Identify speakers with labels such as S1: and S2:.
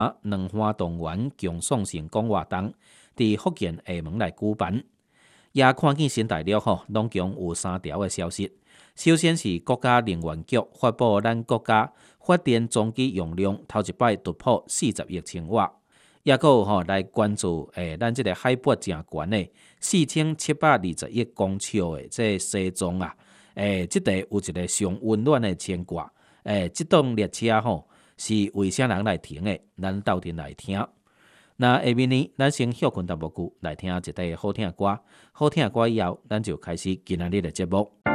S1: 两花动员共创性讲活动，伫福建厦门来举办。也看见新大陆拢共有3条的消息。首先是国家能源局发布，咱国家发电总机用量头一摆突破40亿千瓦，也有来关注咱这个海拔正悬的4720亿公尺的这西藏啊，这地有一个上温暖的牵挂。这栋列车是为啥人来停的？咱斗阵来听。那下面呢，咱先休困淡薄久，来听一段好听的歌。好听的歌以后，咱就开始今仔日的节目。